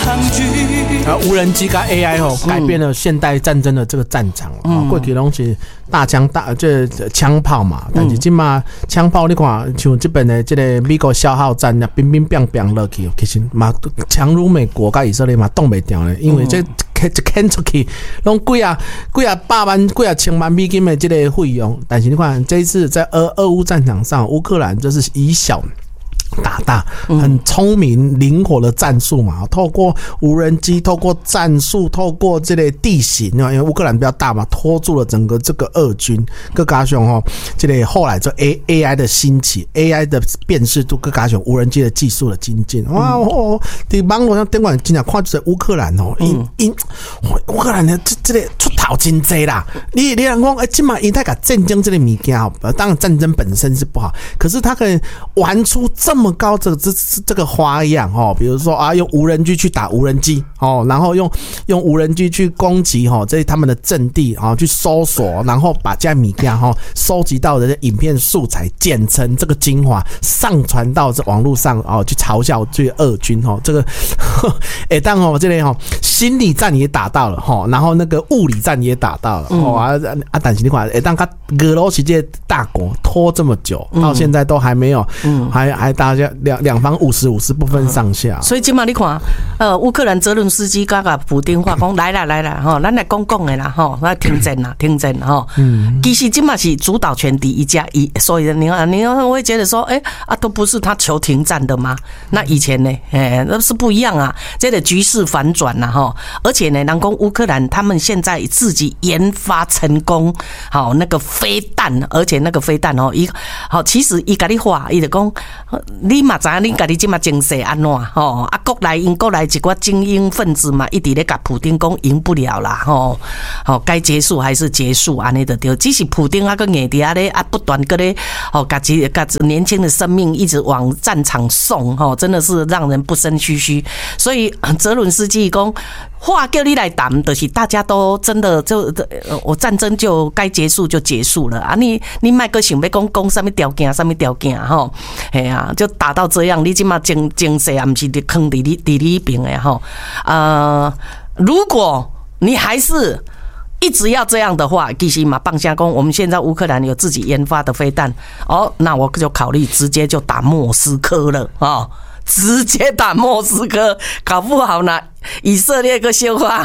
无人机跟 AI 改变了现代战争的这个战场。过去拢是大枪枪炮嘛，但是今嘛枪炮你看，像这边的这个美国消耗战啊，乒乒乓乓落去，其实嘛强如美国跟以色列嘛挡不掉呢，因为这牵出去，拢几啊百万、几啊千万美金的这个费用。但是你看这一次在俄乌战场上，乌克兰就是以小打大，很聪明灵活的战术嘛，透过无人机，透过战术，透过这个地形，因为乌克兰比较大嘛，拖住了整个这个俄军。更加上这个后来这 AI 的兴起 ，AI 的辨识度，更加上无人机的技术的精进。哇在网络上顶管经常看就是乌克兰乌克兰的这个出头真多啦。你人讲今嘛因太个战争这个物件，当然战争本身是不好，可是他可以玩出这么高这个花样比如说用无人机去打无人机然后用无人机去攻击这他们的阵地去搜索，然后把这物件收集到的影片素材剪成这个精华，上传到这网络上去嘲笑这个俄军这个当这个心理战也打到了然后那个物理战也打到了但是你看当他俄罗斯这大国拖这么久，到现在都还没有还大家两方50-50不分上下。 所以今嘛你看乌克兰泽伦斯基跟普丁话讲来啦咱来讲的啦那停战其实今嘛是主导权第一家所以你会觉得说都不是他求停战的吗？那以前呢那是不一样啊，这个局势反转啦而且呢人讲乌克兰他们现在自己研发成功那个飞弹，而且那个飞弹其实他跟你话他就说你嘛知道你自己现在情势怎样国内一些精英分子嘛一直在跟普丁说赢不了啦该结束还是结束这样就对，只是普丁跟硬在那里不断跟你年轻的生命一直往战场送真的是让人不胜唏嘘。所以泽伦斯基说话叫你来谈，就是大家都真的就我战争就该结束就结束了你别再想要讲什么条件就打到这样，你现在情势也不是坑在你那边的如果你还是一直要这样的话，其实嘛，棒下公，我们现在乌克兰有自己研发的飞弹那我就考虑直接就打莫斯科了直接打莫斯科，搞不好呢以色列个小话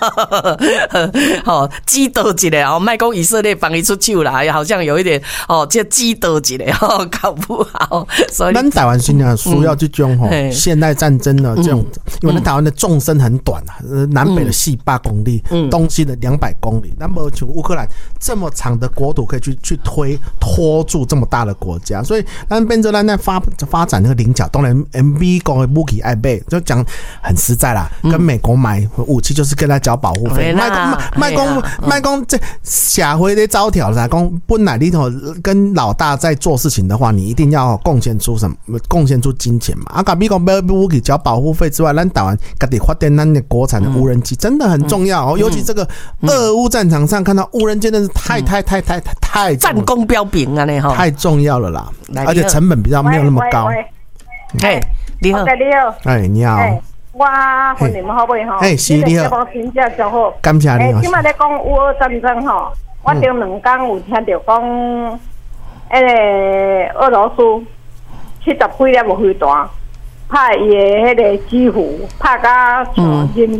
击倒一下别说以色列帮他出手啦，好像有一点这击倒一下搞不好。所以咱台湾现在需要这种现代战争的这种因为台湾的纵深很短南北的400公里东西的200公里咱没像乌克兰这么长的国土可以去拖住这么大的国家，所以咱变成咱在发展那个菱角，当然美国的武器爱买，就讲很实在啦，跟美国买武器就是跟他缴保护费。卖讲这社会的招条啦，讲本来里头跟老大在做事情的话，你一定要贡献出金钱嘛。跟美国买武器缴保护费之外，咱台湾自己发展咱的国产的无人机真的很重要尤其这个俄乌战场上看到无人机真的是太战功彪炳太重要了啦，而且成本比较没有那么高。 你好， 你好。 我婚姻好不好？ 是你好， 真正上好。 感谢你。 今麦在讲乌俄战争我顶2天有听到讲，俄罗斯70几粒飞弹，拍伊的个基辅，拍到像人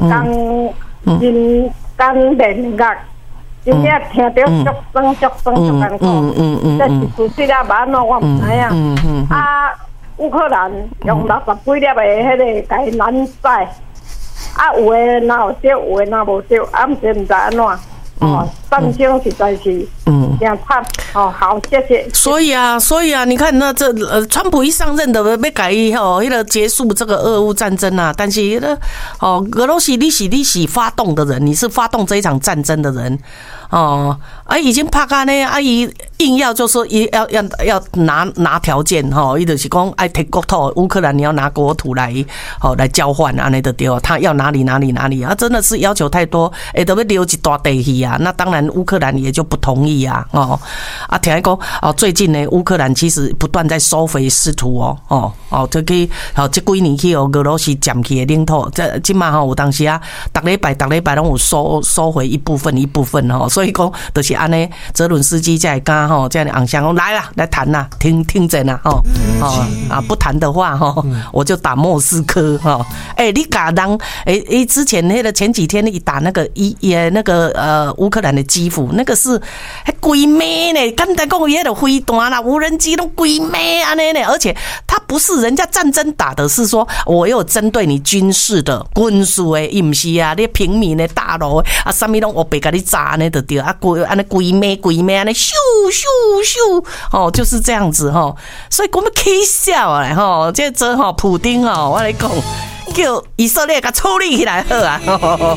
工炼钢，真正听到足酸难过。这是事实啦，安怎我唔知影。乌克兰用60几粒的迄个甲伊拦塞，有诶哪有对，有诶哪无对，毋知安怎战争实在是真惨好，谢谢。 所以啊，你看那川普一上任的要改迄个结束这个俄乌战争但是俄罗斯你是发动的人，你是发动这一场战争的人已经拍干呢伊硬要就说要拿条件伊就是讲爱摕国土，乌克兰你要拿国土来交换安尼就对，他要哪里真的是要求太多都要留一大地去那当然然乌克兰也就不同意啊，听讲最近呢，乌克兰其实不断在收回失土这个这几年去俄罗斯占去的领土，这嘛有当时啊，逐礼拜拢有收回一部分所以讲就是安尼，泽伦斯基才会敢这样的昂香讲来啦，来谈啦，听真啦不谈的话我就打莫斯科你打人之前那个前几天你打那个乌克兰的基辅，那个是规咩呢？刚才讲那个飞弹啦，无人机都规咩安尼呢？而且他不是人家战争打的，是说我有针对你军事的军事的，伊不是啊，你平民的大楼啊，什么拢我被给你炸呢的对啊，安尼规咩安尼咻咻咻就是这样子所以我们可以笑啊这普丁我来讲。叫以色列给处理起来好啊！